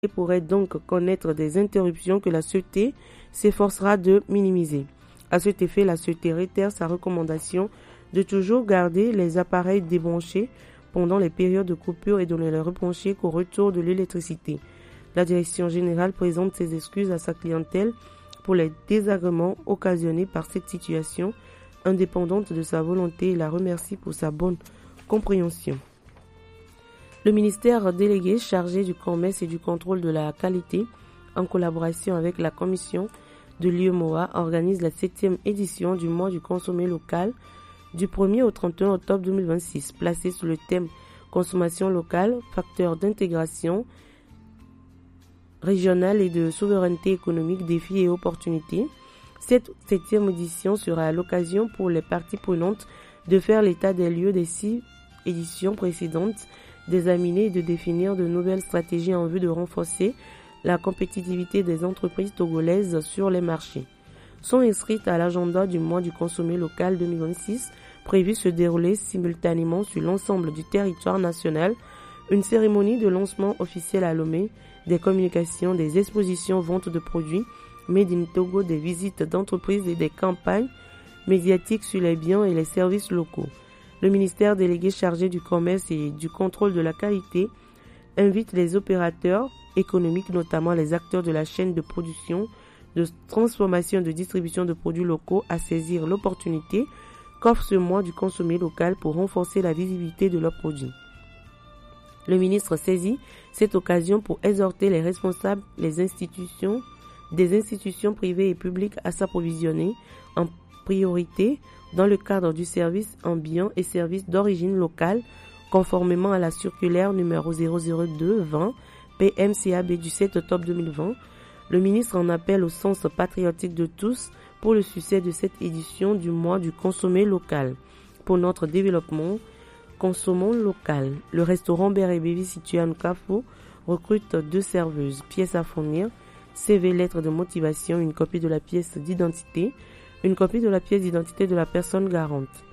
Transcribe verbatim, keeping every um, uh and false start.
pourrait donc connaître des interruptions que la sûreté s'efforcera de minimiser. À cet effet, la sûreté réitère sa recommandation de toujours garder les appareils débranchés pendant les périodes de coupure et de ne les rebrancher qu'au retour de l'électricité. La direction générale présente ses excuses à sa clientèle pour les désagréments occasionnés par cette situation, indépendante de sa volonté, et la remercie pour sa bonne compréhension. Le ministère délégué chargé du commerce et du contrôle de la qualité, en collaboration avec la commission de l'U E M O A, organise la septième édition du mois du consommé local du premier au trente et un octobre deux mille vingt-six, placée sous le thème consommation locale, facteur d'intégration régionale et de souveraineté économique, défis et opportunités. Cette septième édition sera l'occasion pour les parties prenantes de faire l'état des lieux des six éditions précédentes, d'examiner et de définir de nouvelles stratégies en vue de renforcer la compétitivité des entreprises togolaises sur les marchés. Sont inscrites à l'agenda du mois du consommé local deux mille vingt-six, prévu se dérouler simultanément sur l'ensemble du territoire national, une cérémonie de lancement officiel à Lomé, des communications, des expositions, ventes de produits Made in Togo, des visites d'entreprises et des campagnes médiatiques sur les biens et les services locaux. Le ministère délégué chargé du commerce et du contrôle de la qualité invite les opérateurs économiques, notamment les acteurs de la chaîne de production, de transformation et de distribution de produits locaux, à saisir l'opportunité qu'offre ce mois du consommé local pour renforcer la visibilité de leurs produits. Le ministre saisit cette occasion pour exhorter les responsables, les institutions, des institutions privées et publiques à s'approvisionner en priorité dans le cadre du service en biens et services d'origine locale, conformément à la circulaire numéro zéro zéro deux vingt P M C A B du sept octobre deux mille vingt. Le ministre en appelle au sens patriotique de tous pour le succès de cette édition du mois du consommé local. Pour notre développement, consommons local. Le restaurant Bear et Baby situé à Nkafo recrute deux serveuses. Pièces à fournir: C V, lettre de motivation, une copie de la pièce d'identité, une copie de la pièce d'identité de la personne garante.